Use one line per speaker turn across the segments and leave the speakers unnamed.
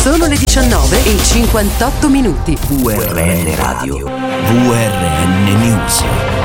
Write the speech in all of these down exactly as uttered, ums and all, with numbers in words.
Sono le diciannove e cinquantotto minuti.
V R N Radio, V R N News.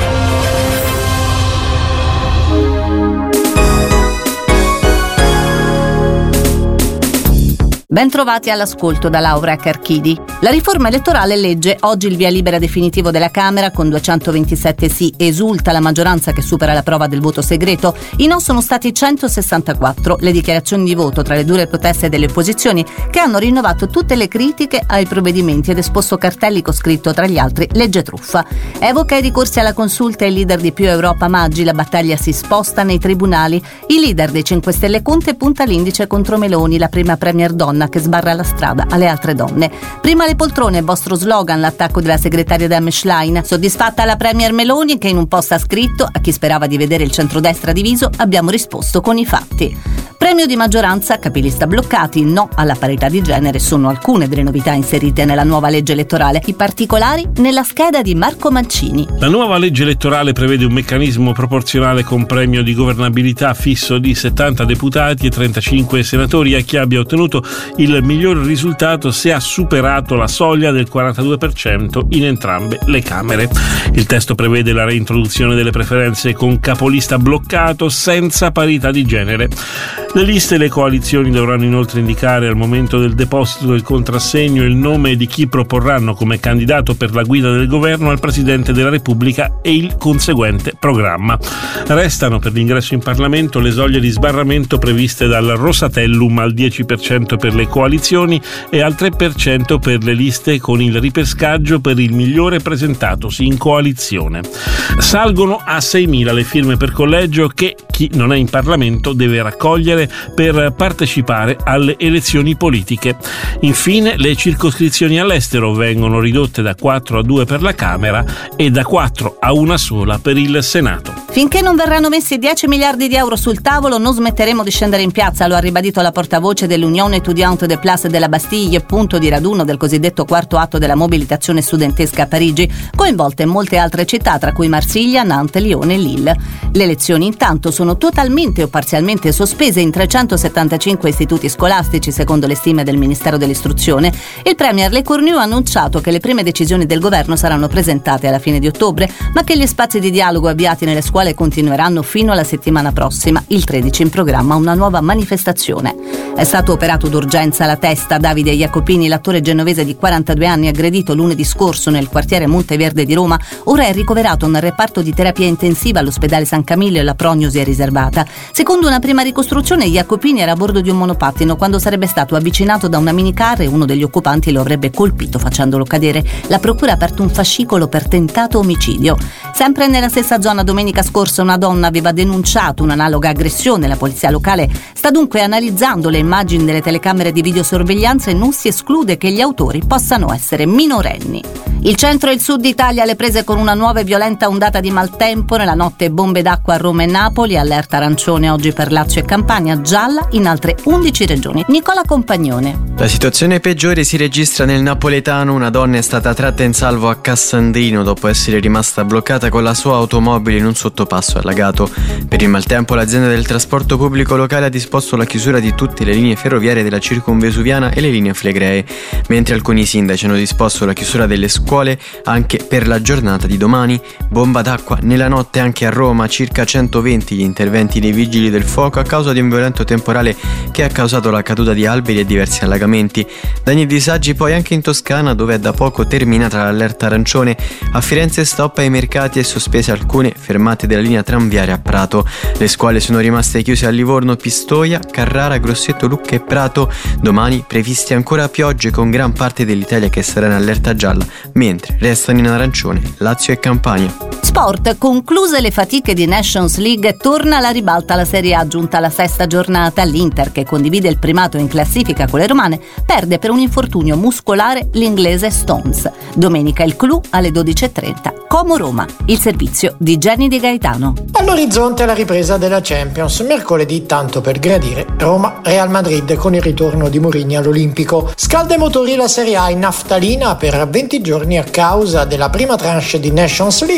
Ben trovati all'ascolto da Laura Carchidi. La riforma elettorale legge oggi il via libera definitivo della Camera con duecentoventisette sì. Esulta la maggioranza che supera la prova del voto segreto. I no sono stati centosessantaquattro. Le dichiarazioni di voto tra le dure proteste delle opposizioni che hanno rinnovato tutte le critiche ai provvedimenti ed esposto cartelli con scritto tra gli altri legge truffa. Evoca i ricorsi alla consulta e il leader di Più Europa Maggi. La battaglia si sposta nei tribunali. Il leader dei cinque Stelle Conte punta l'indice contro Meloni, la prima premier donna che sbarra la strada alle altre donne. Prima le poltrone, vostro slogan, l'attacco della segretaria Damm Schlein. Soddisfatta la premier Meloni che in un post ha scritto: a chi sperava di vedere il centrodestra diviso abbiamo risposto con i fatti. Premio di maggioranza, capilista bloccati, il no alla parità di genere sono alcune delle novità inserite nella nuova legge elettorale. I particolari nella scheda di Marco Mancini.
La nuova legge elettorale prevede un meccanismo proporzionale con premio di governabilità fisso di settanta deputati e trentacinque senatori a chi abbia ottenuto il miglior risultato se ha superato la soglia del quarantadue per cento in entrambe le Camere. Il testo prevede la reintroduzione delle preferenze con capolista bloccato senza parità di genere. Le liste e le coalizioni dovranno inoltre indicare al momento del deposito del contrassegno il nome di chi proporranno come candidato per la guida del governo al Presidente della Repubblica e il conseguente programma. Restano per l'ingresso in Parlamento le soglie di sbarramento previste dal Rosatellum al dieci per cento per le coalizioni e al tre per cento per le liste con il ripescaggio per il migliore presentatosi in coalizione. Salgono a seimila le firme per collegio che chi non è in Parlamento deve raccogliere per partecipare alle elezioni politiche. Infine, le circoscrizioni all'estero vengono ridotte da quattro a due per la Camera e da quattro a una sola per il Senato.
Finché non verranno messi dieci miliardi di euro sul tavolo non smetteremo di scendere in piazza, lo ha ribadito la portavoce dell'Unione Étudiante de Place de la Bastille, punto di raduno del cosiddetto quarto atto della mobilitazione studentesca a Parigi, coinvolte molte altre città tra cui Marsiglia, Nantes, Lione e Lille. Le lezioni intanto sono totalmente o parzialmente sospese in trecentosettantacinque istituti scolastici secondo le stime del Ministero dell'Istruzione. Il premier Le Cornu ha annunciato che le prime decisioni del governo saranno presentate alla fine di ottobre, ma che gli spazi di dialogo avviati nelle scuole continueranno fino alla settimana prossima. Il tredici in programma una nuova manifestazione. È stato operato d'urgenza alla testa. Davide Jacopini, l'attore genovese di quarantadue anni aggredito lunedì scorso nel quartiere Monteverde di Roma, ora è ricoverato nel reparto di terapia intensiva all'ospedale San Camillo e la prognosi è riservata. Secondo una prima ricostruzione, Jacopini era a bordo di un monopattino quando sarebbe stato avvicinato da una minicar e uno degli occupanti lo avrebbe colpito facendolo cadere. La procura ha aperto un fascicolo per tentato omicidio. Sempre nella stessa zona domenica scorsa una donna aveva denunciato un'analoga aggressione. La polizia locale sta dunque analizzando le immagini delle telecamere di videosorveglianza e non si esclude che gli autori possano essere minorenni. Il centro e il sud Italia alle prese con una nuova e violenta ondata di maltempo. Nella notte bombe d'acqua a Roma e Napoli, allerta arancione oggi per Lazio e Campania, gialla in altre undici regioni. Nicola Compagnone.
La situazione peggiore si registra nel napoletano. Una donna è stata tratta in salvo a Cassandrino dopo essere rimasta bloccata con la sua automobile in un sottopasso allagato. Per il maltempo l'azienda del trasporto pubblico locale ha disposto la chiusura di tutte le linee ferroviarie della circumvesuviana e le linee flegree, mentre alcuni sindaci hanno disposto la chiusura delle scuole anche per la giornata di domani. Bomba d'acqua nella notte anche a Roma, circa centoventi gli interventi dei vigili del fuoco a causa di un violento temporale che ha causato la caduta di alberi e diversi allagamenti. Danni e disagi poi anche in Toscana, dove è da poco terminata l'allerta arancione. A Firenze stop ai mercati e sospese alcune fermate della linea tranviaria a Prato. Le scuole sono rimaste chiuse a Livorno, Pistoia, Carrara, Grosseto, Lucca e Prato. Domani previste ancora piogge con gran parte dell'Italia che sarà in allerta gialla, mentre restano in arancione Lazio e Campania.
Sport, concluse le fatiche di Nations League, torna alla ribalta la Serie A, giunta alla sesta giornata. L'Inter, che condivide il primato in classifica con le romane, perde per un infortunio muscolare l'inglese Stones. Domenica il clou alle dodici e trenta. Como Roma, il servizio di Jenny De Gaetano.
All'orizzonte la ripresa della Champions. Mercoledì, tanto per gradire, Roma-Real Madrid con il ritorno di Mourinho all'Olimpico. Scalda i motori la Serie A in naftalina per venti giorni a causa della prima tranche di Nations League che ha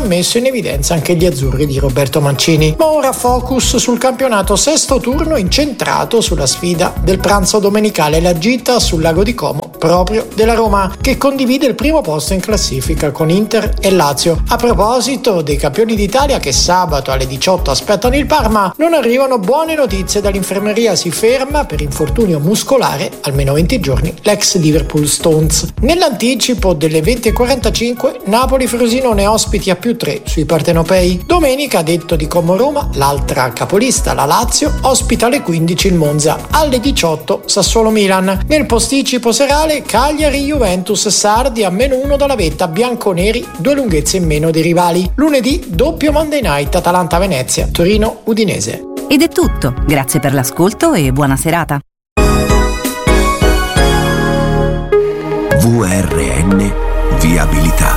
messo in evidenza anche gli azzurri di Roberto Mancini. Ma ora focus sul campionato, sesto turno incentrato sulla sfida del pranzo domenicale, la gita sul lago di Como proprio della Roma, che condivide il primo posto in classifica con Inter e Lazio. A proposito dei campioni d'Italia che sabato alle diciotto aspettano il Parma, non arrivano buone notizie dall'infermeria, si ferma per infortunio muscolare almeno venti giorni l'ex Liverpool Stones. Nell'anticipo delle venti e quarantacinque Napoli-Frosinone ospiti a più tre sui partenopei. Domenica, detto di Como Roma, l'altra capolista, la Lazio, ospita alle quindici il Monza, alle diciotto Sassuolo-Milan. Nel posticipo serale Cagliari-Juventus, sardi a meno uno dalla vetta, bianconeri due lunghezze in meno dei rivali. Lunedì doppio Monday Night, Atalanta-Venezia, Torino-Udinese.
Ed è tutto, grazie per l'ascolto e buona serata.
V R N Viabilità.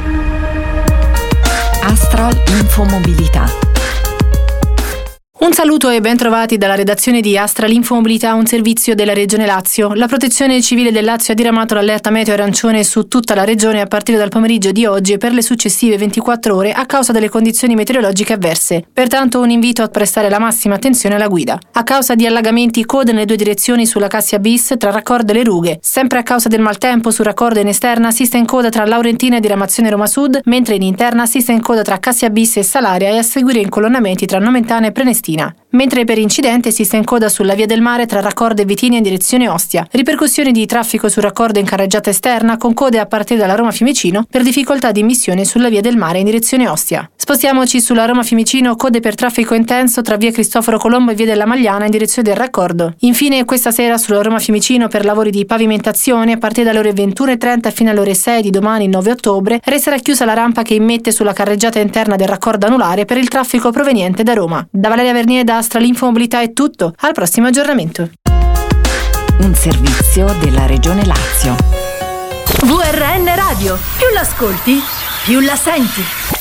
Astral Infomobilità.
Un saluto e ben trovati dalla redazione di Astral Infomobilità, un servizio della Regione Lazio. La Protezione Civile del Lazio ha diramato l'allerta meteo arancione su tutta la regione a partire dal pomeriggio di oggi e per le successive ventiquattro ore a causa delle condizioni meteorologiche avverse. Pertanto un invito a prestare la massima attenzione alla guida. A causa di allagamenti, code nelle due direzioni sulla Cassia Bis tra Raccordo e le Rughe. Sempre a causa del maltempo su Raccordo in esterna si sta in coda tra Laurentina e diramazione Roma Sud, mentre in interna si sta in coda tra Cassia Bis e Salaria e a seguire incolonnamenti tra Nomentana e Prenestina. Mentre per incidente si sta in coda sulla via del mare tra Raccordo e Vitinia in direzione Ostia. Ripercussioni di traffico su Raccordo in carreggiata esterna con code a partire dalla Roma Fiumicino per difficoltà di immissione sulla via del mare in direzione Ostia. Spostiamoci sulla Roma Fiumicino, code per traffico intenso tra via Cristoforo Colombo e via della Magliana in direzione del Raccordo. Infine questa sera sulla Roma Fiumicino per lavori di pavimentazione a partire dalle ore ventuno e trenta fino alle ore sei di domani nove ottobre resterà chiusa la rampa che immette sulla carreggiata interna del Raccordo anulare per il traffico proveniente da Roma. Da Valeria Vernier da Astral Infomobilità è tutto, al prossimo aggiornamento.
Un servizio della Regione Lazio.
V R N Radio, più l'ascolti, più la senti.